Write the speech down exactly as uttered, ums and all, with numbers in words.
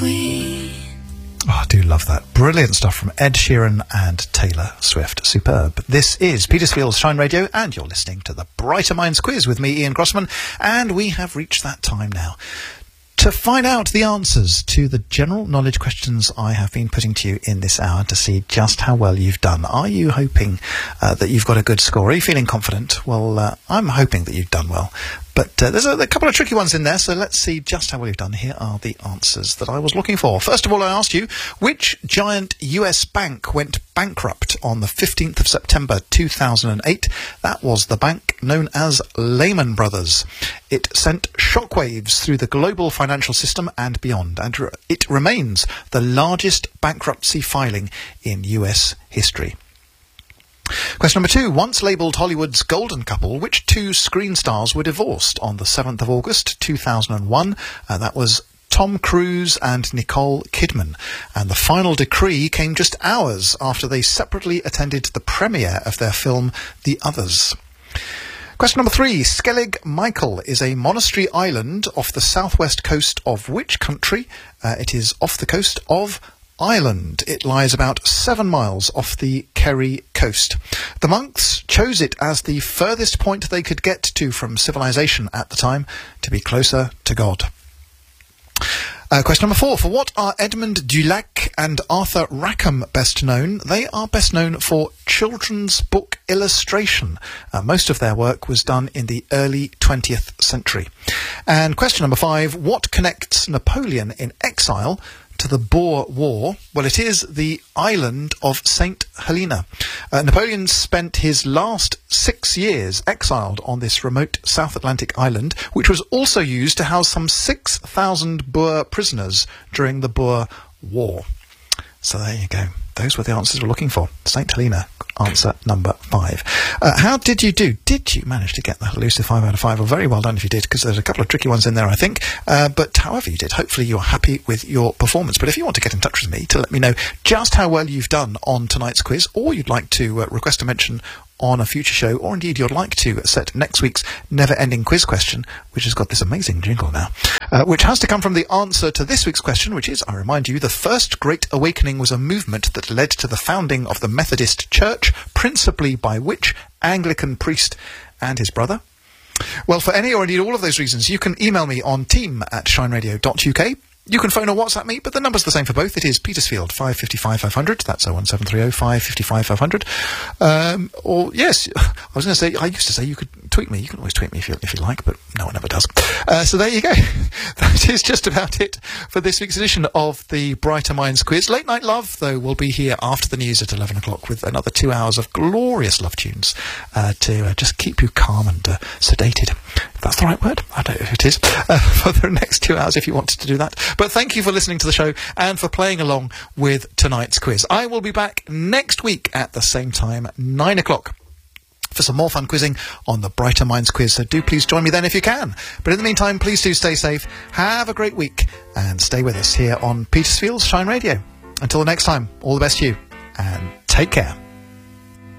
queen. Oh, I do love that. Brilliant stuff from Ed Sheeran and Taylor Swift. Superb. This is Petersfield's Shine Radio, and you're listening to the Brighter Minds Quiz with me, Ian Grossman, and we have reached that time now to find out the answers to the general knowledge questions I have been putting to you in this hour to see just how well you've done. Are you hoping uh, that you've got a good score? Are you feeling confident? Well, uh, I'm hoping that you've done well. But uh, there's a, a couple of tricky ones in there, so let's see just how well you've done. Here are the answers that I was looking for. First of all, I asked you, which giant U S bank went bankrupt on the fifteenth of September two thousand eight? That was the bank known as Lehman Brothers. It sent shockwaves through the global financial system and beyond, and re- it remains the largest bankruptcy filing in U S history. Question number two. Once labelled Hollywood's golden couple, which two screen stars were divorced on the seventh of August two thousand one? Uh, that was Tom Cruise and Nicole Kidman. And the final decree came just hours after they separately attended the premiere of their film The Others. Question number three. Skellig Michael is a monastery island off the southwest coast of which country? Uh, it is off the coast of Ireland. It lies about seven miles off the Kerry coast. The monks chose it as the furthest point they could get to from civilization at the time, to be closer to God. Uh, question number four. For what are Edmund Dulac and Arthur Rackham best known? They are best known for children's book illustration. Uh, most of their work was done in the early twentieth century. And question number five. What connects Napoleon in exile to the Boer War? Well, it is the island of Saint Helena. Uh, Napoleon spent his last six years exiled on this remote South Atlantic island, which was also used to house some six thousand Boer prisoners during the Boer War. So there you go. Those were the answers we're looking for. Saint Helena, answer number five. Uh, how did you do? Did you manage to get the elusive five out of five? Well, very well done if you did, because there's a couple of tricky ones in there, I think. Uh, but however you did, hopefully you're happy with your performance. But if you want to get in touch with me to let me know just how well you've done on tonight's quiz, or you'd like to uh, request a mention on a future show, or indeed you'd like to set next week's never-ending quiz question, which has got this amazing jingle now, uh, which has to come from the answer to this week's question, which is, I remind you, the First Great Awakening was a movement that led to the founding of the Methodist Church, principally by which Anglican priest and his brother? Well, for any or indeed all of those reasons, you can email me on team at shineradio dot U K. You can phone or WhatsApp me, but the number's the same for both. It is Petersfield, five five five, five hundred. That's oh one seven three oh, five five five, five hundred. Um, or, yes, I was going to say, I used to say you could tweet me. You can always tweet me if you, if you like, but no one ever does. Uh, so there you go. That is just about it for this week's edition of the Brighter Minds Quiz. Late Night Love, though, will be here after the news at eleven o'clock with another two hours of glorious love tunes uh, to uh, just keep you calm and uh, sedated. If that's the right word. I don't know if it is. Uh, for the next two hours if you wanted to do that. But thank you for listening to the show and for playing along with tonight's quiz. I will be back next week at the same time, nine o'clock, for some more fun quizzing on the Brighter Minds Quiz. So do please join me then if you can. But in the meantime, please do stay safe, have a great week, and stay with us here on Petersfield's Shine Radio. Until the next time, all the best to you, and take care.